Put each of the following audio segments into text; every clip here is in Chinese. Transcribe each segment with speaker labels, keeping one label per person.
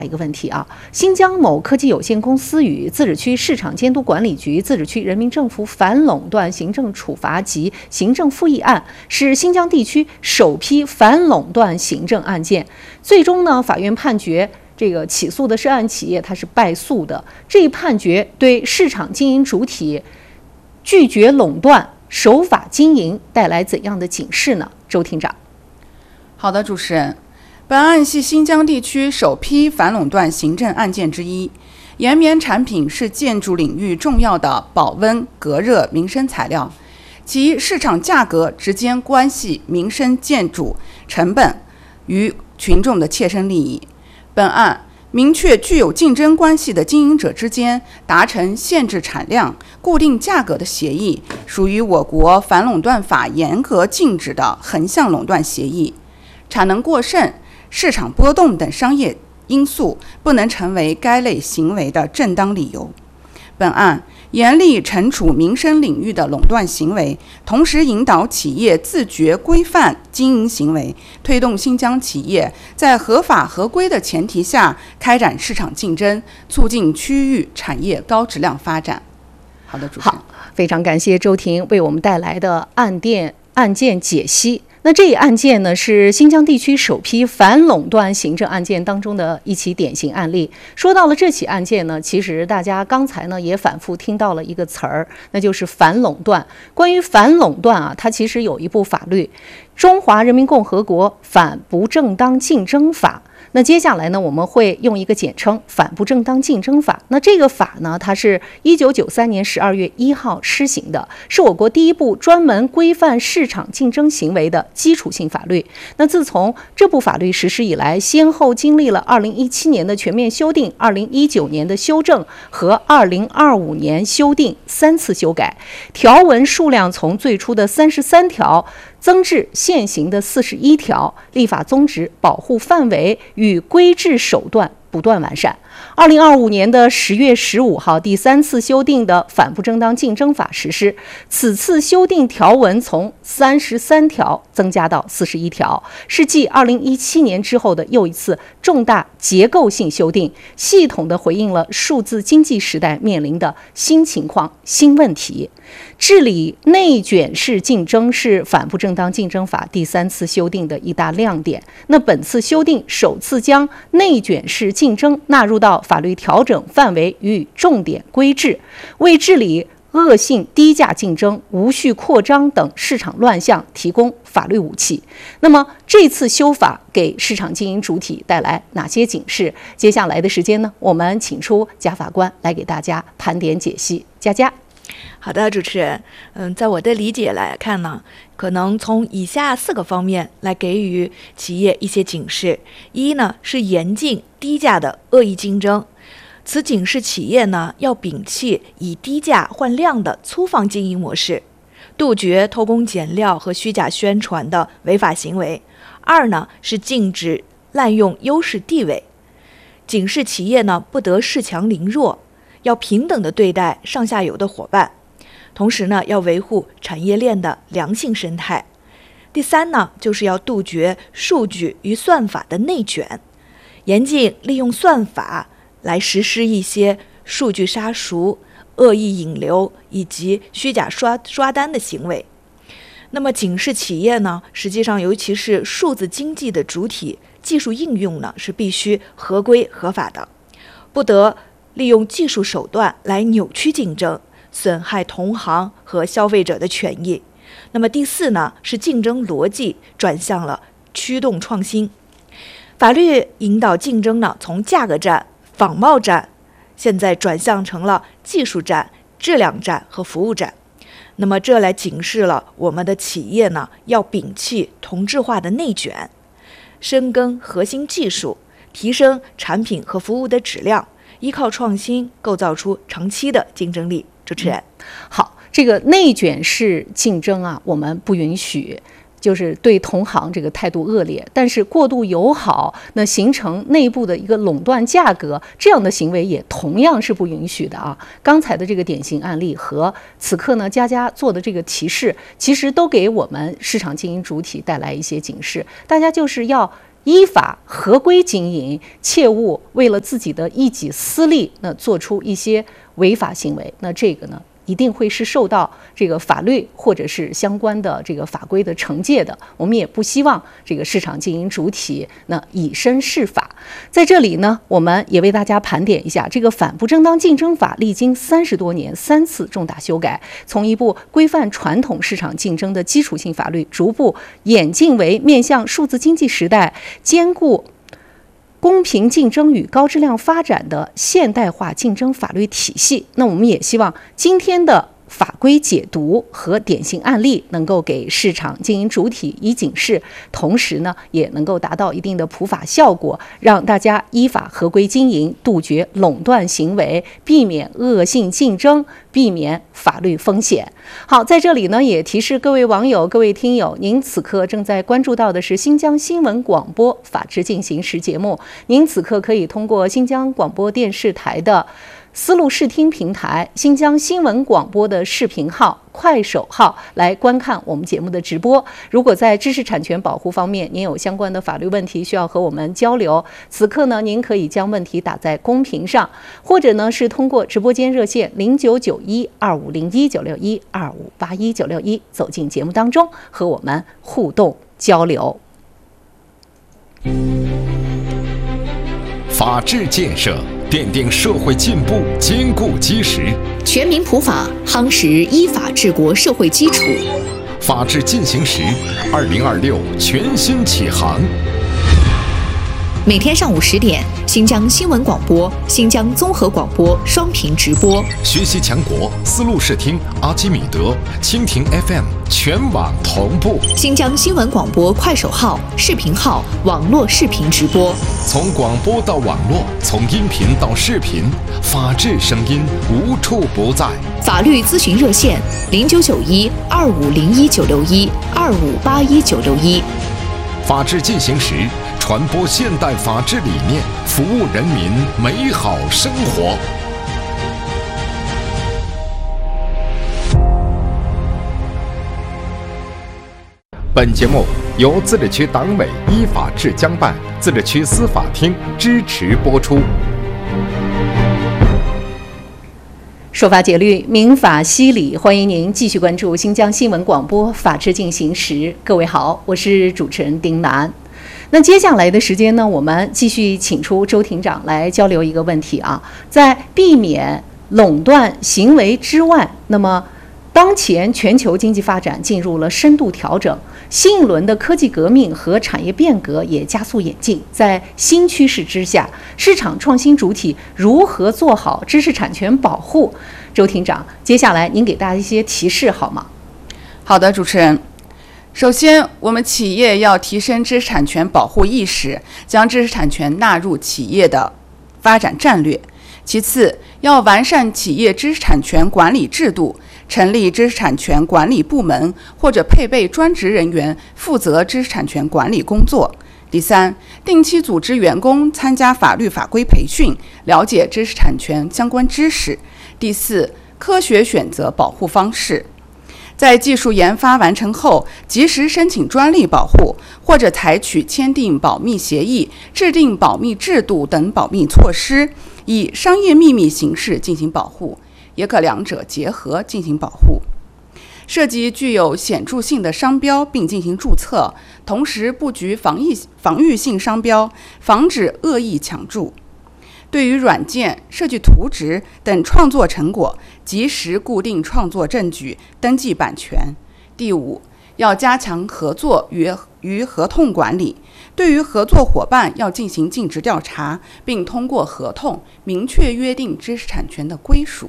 Speaker 1: 一个问题啊，新疆某科技有限公司与自治区市场监督管理局自治区人民政府反垄断行政处罚及行政复议案是新疆地区首批反垄断行政案件。最终呢，法院判决这个起诉的涉案企业它是败诉的。这一判决对市场经营主体拒绝垄断、守法经营带来怎样的警示呢？周厅长。
Speaker 2: 好的，主持人。本案系新疆地区首批反垄断行政案件之一。岩棉产品是建筑领域重要的保温、隔热民生材料，其市场价格直接关系民生建筑成本与群众的切身利益。本案明确具有竞争关系的经营者之间达成限制产量、固定价格的协议，属于我国反垄断法严格禁止的横向垄断协议。产能过剩、市场波动等商业因素不能成为该类行为的正当理由。本案严厉惩处民生领域的垄断行为，同时引导企业自觉规范经营行为，推动新疆企业在合法合规的前提下开展市场竞争，促进区域产业高质量发展。好的，主持人。
Speaker 1: 好，非常感谢周婷为我们带来的案件解析。那这一案件呢，是新疆地区首批反垄断行政案件当中的一起典型案例。说到了这起案件呢，其实大家刚才呢也反复听到了一个词儿，那就是反垄断。关于反垄断啊，它其实有一部法律，《中华人民共和国反不正当竞争法》。那接下来呢，我们会用一个简称《反不正当竞争法》。那这个法呢，它是1993年12月1号施行的，是我国第一部专门规范市场竞争行为的基础性法律。那自从这部法律实施以来，先后经历了2017年的全面修订、2019年的修正和2025年修订3次修改，条文数量从最初的33条增至现行的41条，立法宗旨、保护范围与规制手段不断完善。2025年的10月15号，第3次修订的反不正当竞争法实施。此次修订条文从33条增加到41条，是继2017年之后的又一次重大结构性修订，系统地回应了数字经济时代面临的新情况、新问题。治理内卷式竞争是反不正当竞争法第3次修订的一大亮点。那本次修订首次将内卷式竞争纳入到法律调整范围与重点规制，为治理恶性低价竞争、无序扩张等市场乱象提供法律武器。那么这次修法给市场经营主体带来哪些警示？接下来的时间呢，我们请出贾法官来给大家盘点解析。佳佳。
Speaker 3: 好的，主持人，在我的理解来看呢，可能从以下4个方面来给予企业一些警示。一呢，是严禁低价的恶意竞争，此警示企业呢要摒弃以低价换量的粗放经营模式，杜绝偷工减料和虚假宣传的违法行为。二呢，是禁止滥用优势地位，警示企业呢不得恃强凌弱，要平等地对待上下游的伙伴，同时呢，要维护产业链的良性生态。第三呢，就是要杜绝数据与算法的内卷，严禁利用算法来实施一些数据杀熟、恶意引流以及虚假刷单的行为。那么警示企业呢，实际上尤其是数字经济的主体，技术应用呢是必须合规合法的，不得利用技术手段来扭曲竞争，损害同行和消费者的权益。那么第四呢，是竞争逻辑转向了驱动创新。法律引导竞争呢，从价格战、仿冒战，现在转向成了技术战、质量战和服务战。那么这来警示了我们的企业呢，要摒弃同质化的内卷，深耕核心技术，提升产品和服务的质量，依靠创新构造出长期的竞争力。主持人，
Speaker 1: 好，这个内卷式竞争啊，我们不允许，就是对同行这个态度恶劣，但是过度友好，那形成内部的一个垄断价格，这样的行为也同样是不允许的啊。刚才的这个典型案例和此刻呢佳佳做的这个提示，其实都给我们市场经营主体带来一些警示，大家就是要依法合规经营，切勿为了自己的一己私利，做出一些违法行为。那这个呢，一定会是受到这个法律或者是相关的这个法规的惩戒的。我们也不希望这个市场经营主体以身试法。在这里呢，我们也为大家盘点一下这个反不正当竞争法历经30多年3次重大修改，从一部规范传统市场竞争的基础性法律，逐步演进为面向数字经济时代，兼顾公平竞争与高质量发展的现代化竞争法律体系。那我们也希望今天的法规解读和典型案例能够给市场经营主体以警示，同时呢，也能够达到一定的普法效果，让大家依法合规经营，杜绝垄断行为，避免恶性竞争，避免法律风险。好，在这里呢，也提示各位网友、各位听友，您此刻正在关注到的是新疆新闻广播《法治进行时》节目。您此刻可以通过新疆广播电视台的丝路视听平台、新疆新闻广播的视频号、快手号来观看我们节目的直播。如果在知识产权保护方面您有相关的法律问题需要和我们交流，此刻呢，您可以将问题打在公屏上，或者呢是通过直播间热线099125019612581961走进节目当中，和我们互动交流。
Speaker 4: 法治建设奠定社会进步坚固基石，
Speaker 5: 全民普法夯实依法治国社会基础。
Speaker 4: 法治进行时，2026全新启航。
Speaker 5: 每天上午10点，新疆新闻广播、新疆综合广播双频直播。
Speaker 4: 学习强国，丝路视听、阿基米德、蜻蜓 FM 全网同步。
Speaker 5: 新疆新闻广播快手号、视频号、网络视频直播。
Speaker 4: 从广播到网络，从音频到视频，法治声音无处不在。
Speaker 5: 法律咨询热线099125019612581961。
Speaker 4: 法治进行时，传播现代法治理念，服务人民美好生活。本节目由自治区党委依法治江办、自治区司法厅支持播出。
Speaker 1: 说法解律，民法析理，欢迎您继续关注新疆新闻广播《法治进行时》。各位好，我是主持人丁楠。那接下来的时间呢，我们继续请出周庭长来交流一个问题啊，在避免垄断行为之外，那么当前全球经济发展进入了深度调整，新一轮的科技革命和产业变革也加速演进。在新趋势之下，市场创新主体如何做好知识产权保护？周庭长，接下来您给大家一些提示好吗？
Speaker 2: 好的，主持人。首先，我们企业要提升知识产权保护意识，将知识产权纳入企业的发展战略。其次，要完善企业知识产权管理制度，成立知识产权管理部门或者配备专职人员负责知识产权管理工作。第三，定期组织员工参加法律法规培训，了解知识产权相关知识。第四，科学选择保护方式。在技术研发完成后，及时申请专利保护，或者采取签订保密协议、制定保密制度等保密措施，以商业秘密形式进行保护，也可两者结合进行保护。涉及具有显著性的商标并进行注册，同时布局防御性商标，防止恶意抢注。对于软件、设计图纸等创作成果，及时固定创作证据，登记版权。第五，要加强合作与合同管理，对于合作伙伴要进行尽职调查，并通过合同明确约定知识产权的归属。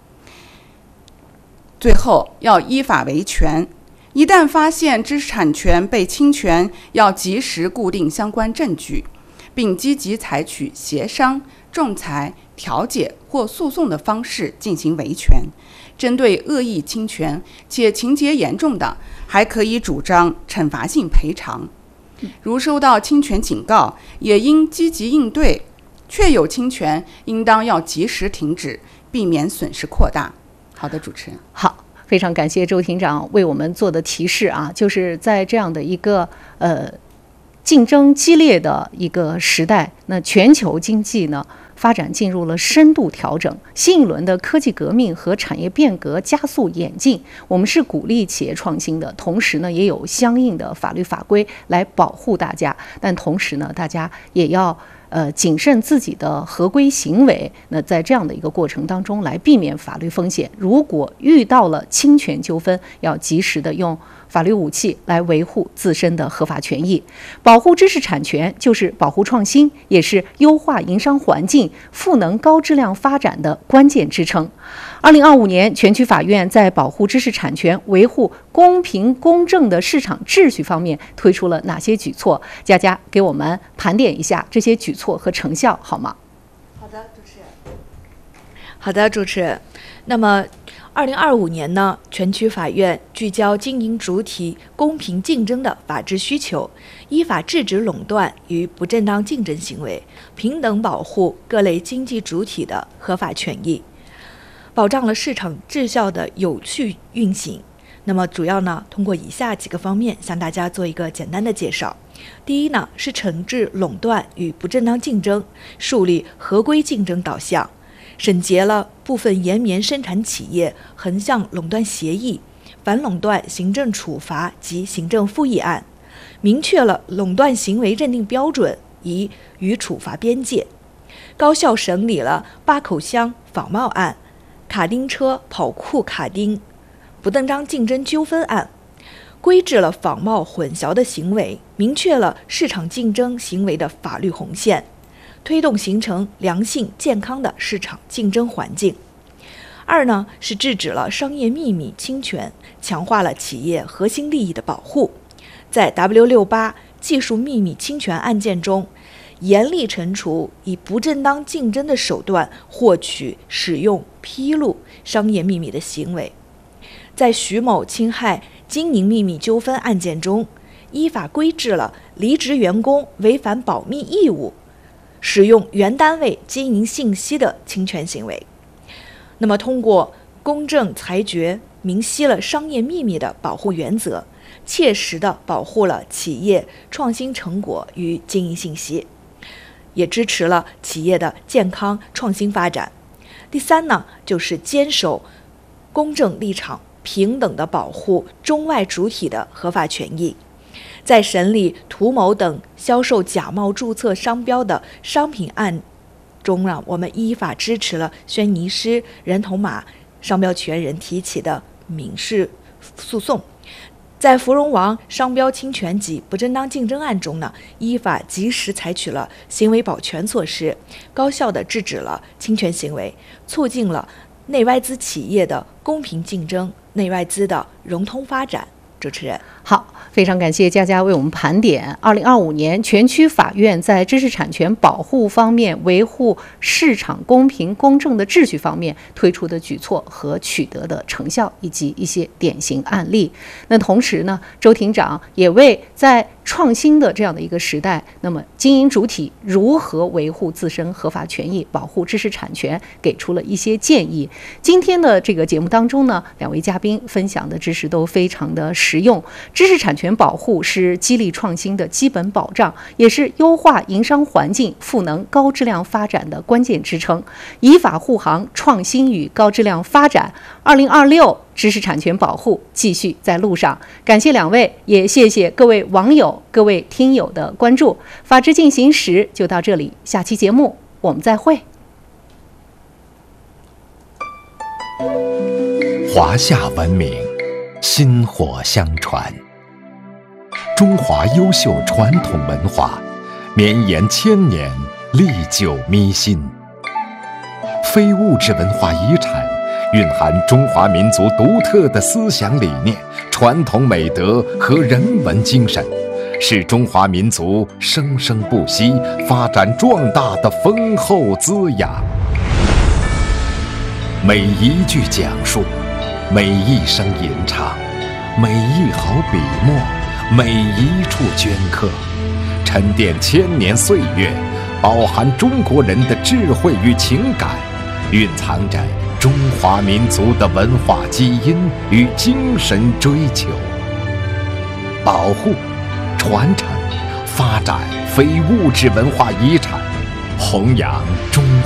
Speaker 2: 最后，要依法维权，一旦发现知识产权被侵权，要及时固定相关证据，并积极采取协商、仲裁、调解或诉讼的方式进行维权。针对恶意侵权且情节严重的，还可以主张惩罚性赔偿。如收到侵权警告，也应积极应对，确有侵权，应当要及时停止，避免损失扩大。好的，主持人。
Speaker 1: 好，非常感谢周庭长为我们做的提示啊，就是在这样的一个竞争激烈的一个时代，那全球经济呢发展进入了深度调整，新一轮的科技革命和产业变革加速演进。我们是鼓励企业创新的，同时呢，也有相应的法律法规来保护大家。但同时呢，大家也要谨慎自己的合规行为。那在这样的一个过程当中，来避免法律风险。如果遇到了侵权纠纷，要及时的用法律武器来维护自身的合法权益。保护知识产权就是保护创新，也是优化营商环境、赋能高质量发展的关键支撑。2025年，全区法院在保护知识产权、维护公平公正的市场秩序方面推出了哪些举措？佳佳给我们盘点一下这些举措和成效，好吗？
Speaker 3: 好的，主持人。那么2025年呢，全区法院聚焦经营主体公平竞争的法治需求，依法制止垄断与不正当竞争行为，平等保护各类经济主体的合法权益，保障了市场秩序的有序运行。那么主要呢，通过以下几个方面向大家做一个简单的介绍。第一呢，是惩治垄断与不正当竞争，树立合规竞争导向，审结了部分延绵生产企业横向垄断协议、反垄断行政处罚及行政复议案，明确了垄断行为认定标准与处罚边界，高效审理了八口乡仿冒案、卡丁车跑酷卡丁不正当竞争纠纷案，规制了仿冒混淆的行为，明确了市场竞争行为的法律红线，推动形成良性健康的市场竞争环境。二呢，是制止了商业秘密侵权，强化了企业核心利益的保护。在 W68 技术秘密侵权案件中，严厉惩处以不正当竞争的手段获取、使用、披露商业秘密的行为。在徐某侵害经营秘密纠纷案件中，依法规制了离职员工违反保密义务、使用原单位经营信息的侵权行为。那么通过公正裁决，明晰了商业秘密的保护原则，切实地保护了企业创新成果与经营信息，也支持了企业的健康创新发展。第三呢，就是坚守公正立场，平等地保护中外主体的合法权益。在审理涂某等销售假冒注册商标的商品案中呢，我们依法支持了轩尼诗、人头马商标权人提起的民事诉讼。在芙蓉王商标侵权及不正当竞争案中呢，依法及时采取了行为保全措施，高效地制止了侵权行为，促进了内外资企业的公平竞争、内外资的融通发展。主持人，
Speaker 1: 好，非常感谢佳佳为我们盘点2025年全区法院在知识产权保护方面、维护市场公平公正的秩序方面推出的举措和取得的成效，以及一些典型案例。那同时呢，周庭长也为在创新的这样的一个时代，那么经营主体如何维护自身合法权益、保护知识产权，给出了一些建议。今天的这个节目当中呢，两位嘉宾分享的知识都非常的实用。知识产权保护是激励创新的基本保障，也是优化营商环境、赋能高质量发展的关键支撑。依法护航创新与高质量发展，2026知识产权保护继续在路上。感谢两位，也谢谢各位网友、各位听友的关注。法治进行时就到这里，下期节目我们再会。
Speaker 4: 华夏文明薪火相传，中华优秀传统文化绵延千年，历久弥新。非物质文化遗产蕴含中华民族独特的思想理念、传统美德和人文精神，是中华民族生生不息、发展壮大的丰厚滋养。每一句讲述，每一声吟唱，每一毫笔墨，每一处镌刻，沉淀千年岁月，饱含中国人的智慧与情感，蕴藏着中华民族的文化基因与精神追求。保护、传承、 发展非物质文化遗产，弘扬中